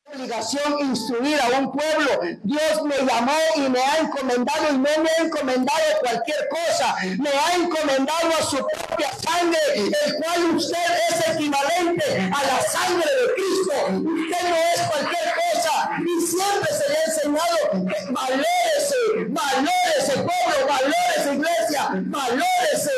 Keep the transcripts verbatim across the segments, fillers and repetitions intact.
obligación instruir a un pueblo. Dios me llamó y me ha encomendado, y no me ha encomendado cualquier cosa, me ha encomendado a su propia sangre, el cual usted es equivalente a la sangre de Cristo. Usted no es cualquier cosa, y siempre se le ha enseñado que valórese, valórese pueblo, valórese iglesia, valórese.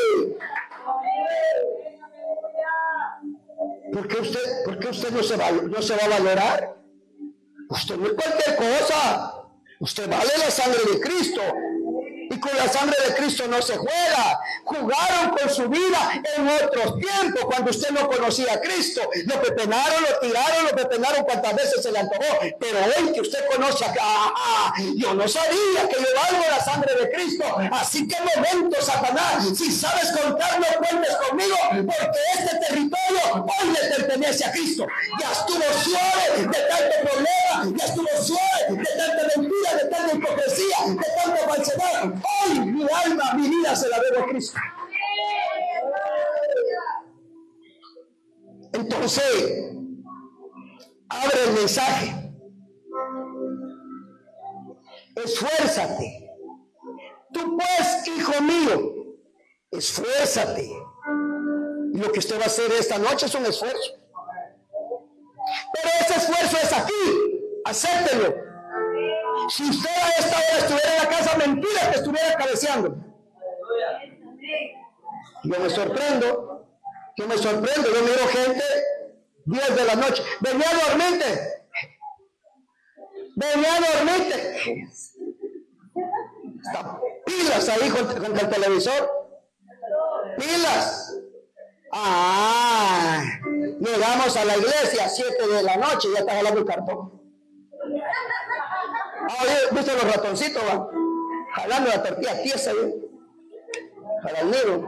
¿Por qué usted, por qué usted no se va, no se va a valorar? Usted no es cualquier cosa. Usted vale la sangre de Cristo. Y con la sangre de Cristo no se juega. Jugaron con su vida en otros tiempos, cuando usted no conocía a Cristo. Lo pepenaron, lo tiraron, lo pepenaron cuantas veces se le antojó. Pero hoy que usted conoce a ah, ah, yo no sabía que yo valgo la sangre de Cristo. Así que momento, Satanás, si sabes contar, no cuentes conmigo, porque este territorio hoy le pertenece a Cristo. Ya estuvo suave de tanto problema, ya estuvo suave de tanta mentira, de tanta hipocresía, de tanta falsedad. Hoy mi alma, mi vida se la debo a Cristo. Entonces, abre el mensaje. Esfuérzate. Tú pues, hijo mío, esfuérzate. Y lo que usted va a hacer esta noche es un esfuerzo. Pero ese esfuerzo es aquí. Acéptelo. Si usted a esta hora estuviera en la casa, mentira que estuviera cabeceando. Yo me sorprendo, yo me sorprendo, yo miro gente diez de la noche, venía a dormirte, venía a dormirte. Está pilas ahí contra, contra el televisor, pilas. Ah, llegamos a la iglesia a siete de la noche y ya está jalando el cartón. Ah, ¿viste los ratoncitos? Va? Jalando la tortilla tiesa, ¿eh? Para el nido.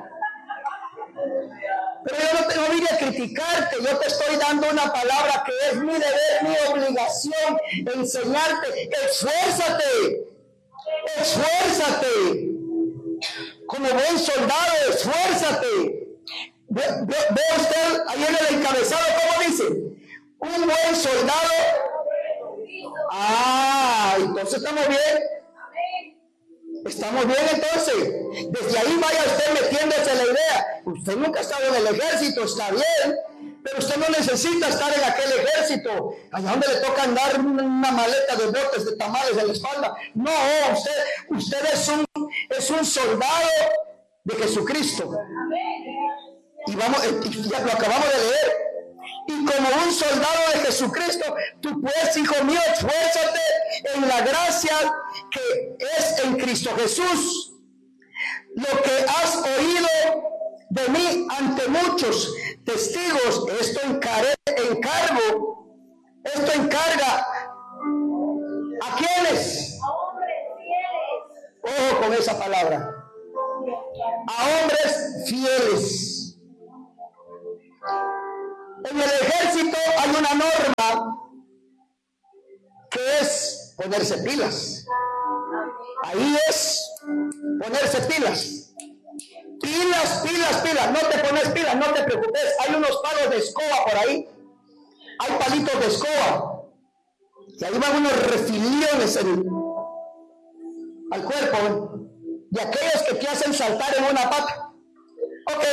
Pero yo no, te, no vine a criticarte, yo te estoy dando una palabra que es mi deber, mi obligación, enseñarte. Esfuérzate, esfuérzate. Como buen soldado, esfuérzate. Ve, ve, ve usted ahí en el encabezado, ¿cómo dice? Un buen soldado. Ah, entonces estamos bien. Estamos bien entonces. Desde ahí vaya usted metiéndose la idea. Usted nunca ha estado en el ejército, está bien, pero usted no necesita estar en aquel ejército, allá donde le toca andar una maleta de botes de tamales en la espalda. No, usted, usted es un, es un soldado de Jesucristo. Y vamos, ya lo acabamos de leer. Y como un soldado de Jesucristo, tú pues, hijo mío, esfuérzate en la gracia que es en Cristo Jesús. Lo que has oído de mí ante muchos testigos, esto encargo, encargo esto encarga ¿a quiénes? A hombres fieles. Ojo con esa palabra. A hombres fieles. En el ejército hay una norma que es ponerse pilas. Ahí es ponerse pilas. Pilas, pilas, pilas. No te pones pilas, no te preocupes. Hay unos palos de escoba por ahí. Hay palitos de escoba. Y ahí van unos refiliones en, al cuerpo. De aquellos que te hacen saltar en una pata. Ok.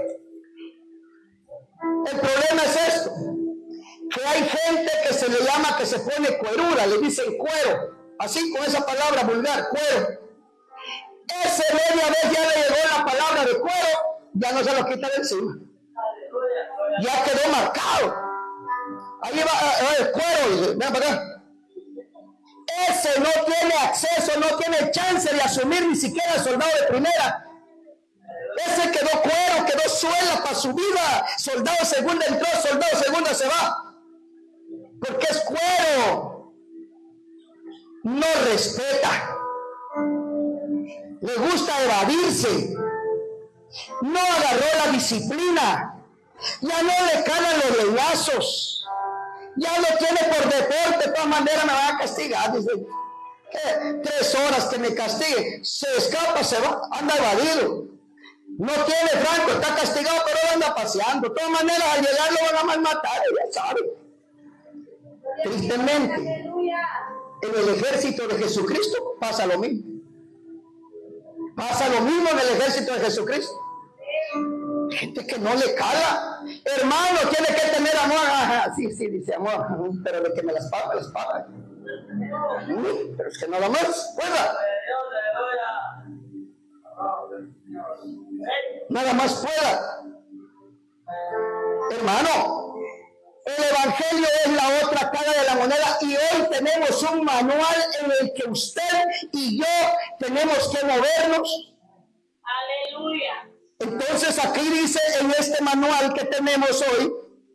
El problema es esto, que hay gente que se le llama, que se pone cuerura, le dicen cuero, así con esa palabra vulgar, cuero. Ese media vez ya le llegó la palabra de cuero, ya no se lo quita de encima. Ya quedó marcado. Ahí va el cuero, ven para acá. Ese no tiene acceso, no tiene chance de asumir ni siquiera el soldado de primera. Ese quedó cuero, quedó suela para su vida. Soldado segunda entró, soldado segunda se va. Porque es cuero. No respeta. Le gusta evadirse. No agarró la disciplina. Ya no le calan los leñazos. Ya lo tiene por deporte. De todas maneras me van a castigar. Dice, ¿qué? Tres horas que me castigue. Se escapa, se va, anda evadido. No tiene franco, está castigado, pero anda paseando. De todas maneras, al llegar lo van a malmatar, ya sabe. Tristemente, en el ejército de Jesucristo pasa lo mismo. Pasa lo mismo en el ejército de Jesucristo. Gente que no le cala. Hermano, tiene que tener amor. Ajá, sí, sí, dice amor. Pero de que me las paga, me las paga. Pero es que nada más pueda. Nada más pueda. Hermano, el evangelio es la otra cara de la moneda y hoy tenemos un manual en el que usted y yo tenemos que movernos. Aleluya. Entonces aquí dice en este manual que tenemos hoy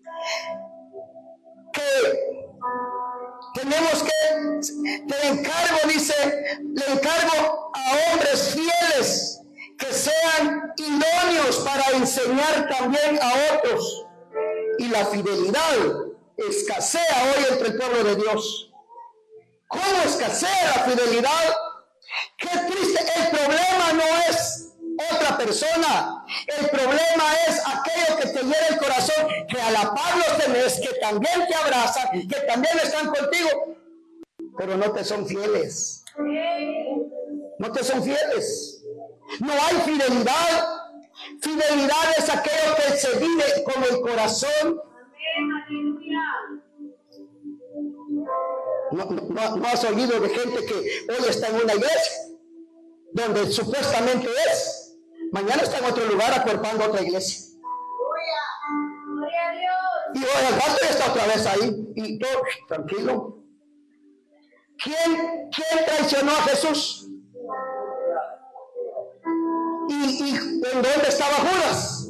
que tenemos que, te encargo, dice, le encargo a hombres fieles que sean idóneos para enseñar también a otros. Y la fidelidad escasea hoy entre el pueblo de Dios. ¿Cómo escasea la fidelidad? Qué triste. El problema no es otra persona. El problema es aquello que te hiere el corazón, que a la par los tenés, que también te abrazan, que también están contigo, pero no te son fieles. No te son fieles. No hay fidelidad. Fidelidad es aquello que se vive con el corazón. No, no, no has oído de gente que hoy está en una iglesia donde supuestamente es, mañana está en otro lugar acuerpando otra iglesia. Y hoy al rato ya está otra vez ahí y todo tranquilo. ¿Quién, quién traicionó a Jesús? ¿Y, y en dónde estaba Judas?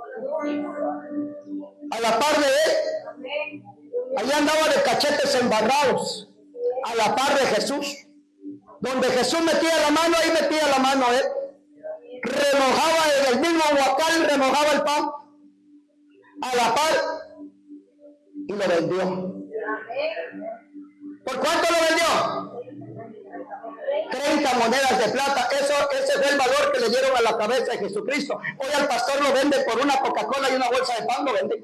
A la par de él. Allá andaba de cachetes embarrados, a la par de Jesús. Donde Jesús metía la mano, ahí metía la mano él. Remojaba en el mismo huacal, remojaba el pan a la par y lo vendió. ¿Por cuánto lo vendió? treinta monedas de plata. Eso, ese fue el valor que le dieron a la cabeza de Jesucristo. Hoy al pastor lo vende por una Coca-Cola y una bolsa de pan, lo vende.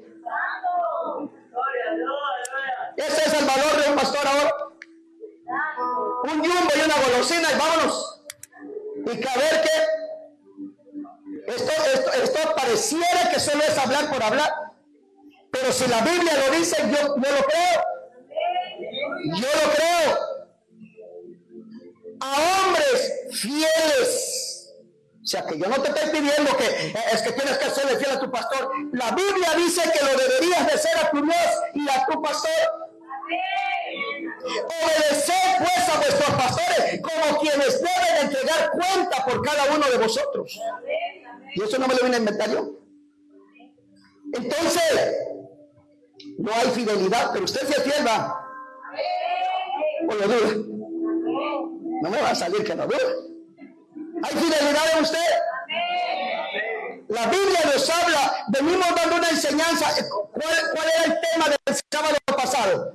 Ese es el valor de un pastor ahora. Un jumbo y una golosina y vámonos. Y que a ver que esto, esto, esto pareciera que solo es hablar por hablar. Pero si la Biblia lo dice, yo, yo lo creo. Yo lo creo. A hombres fieles. O sea que yo no te estoy pidiendo que eh, es que tienes que serle fiel a tu pastor. La Biblia dice que lo deberías de ser a tu Dios y a tu pastor. Obedeced pues a vuestros pastores como quienes deben entregar cuenta por cada uno de vosotros. Y eso no me lo viene a inventar yo. Entonces, no hay fidelidad, pero usted se fiel, va. O lo duda. No me va a salir que no duda. ¿Hay fidelidad en usted? La Biblia nos habla, venimos dando una enseñanza. ¿Cuál